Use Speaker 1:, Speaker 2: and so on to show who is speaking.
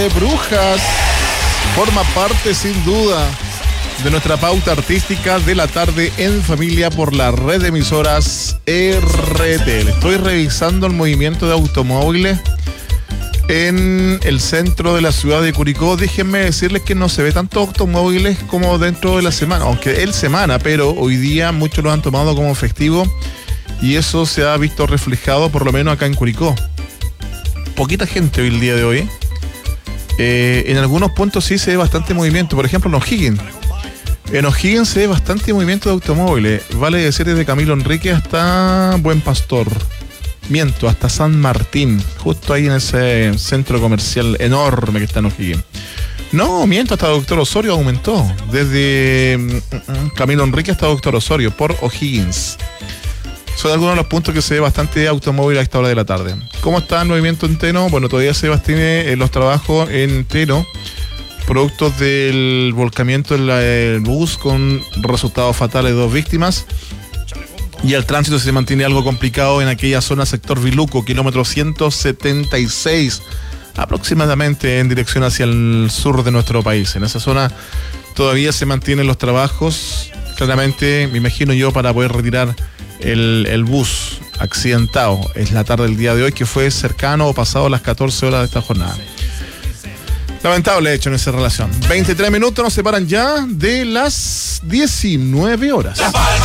Speaker 1: de Brujas forma parte sin duda de nuestra pauta artística de la tarde en familia por la red de emisoras RTL. Estoy revisando el movimiento de automóviles en el centro de la ciudad de Curicó. Déjenme decirles que no se ve tanto automóviles como dentro de la semana, aunque es semana, pero hoy día muchos lo han tomado como festivo y eso se ha visto reflejado por lo menos acá en Curicó. Poquita gente hoy el día de hoy. En algunos puntos sí se ve bastante movimiento, por ejemplo en O'Higgins. En O'Higgins se ve bastante movimiento de automóviles. Vale decir desde Camilo Enrique hasta Buen Pastor. Miento, hasta San Martín, justo ahí en ese centro comercial enorme que está en O'Higgins. No, miento, hasta Doctor Osorio aumentó. Desde Camilo Enrique hasta Doctor Osorio, por O'Higgins. Son algunos de los puntos que se ve bastante automóvil a esta hora de la tarde. ¿Cómo está el movimiento en Teno? Bueno, todavía se tiene los trabajos en Teno, productos del volcamiento del bus con resultados fatales de 2 víctimas. Y el tránsito se mantiene algo complicado en aquella zona, sector Viluco, kilómetro 176, aproximadamente en dirección hacia el sur de nuestro país. En esa zona todavía se mantienen los trabajos, claramente, me imagino yo, para poder retirar el bus accidentado. Es la tarde del día de hoy, que fue cercano o pasado las 14 horas de esta jornada. Lamentable hecho en esa relación. 23 minutos nos separan ya de las 19 horas.